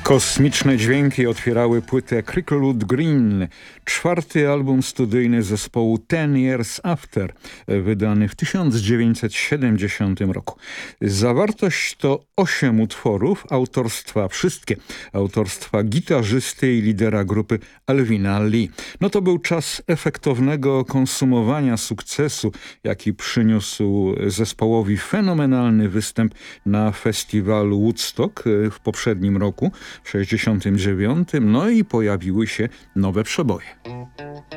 Kosmiczne dźwięki otwierały płytę Cricklewood Green, czwarty album studyjny zespołu Ten Years After, wydany w 1970 roku. Zawartość to 8 utworów, autorstwa gitarzysty i lidera grupy Alvina Lee. No to był czas efektownego konsumowania sukcesu, jaki przyniósł zespołowi fenomenalny występ na festiwalu Woodstock w poprzednim roku, w 1969, no i pojawiły się nowe przeboje.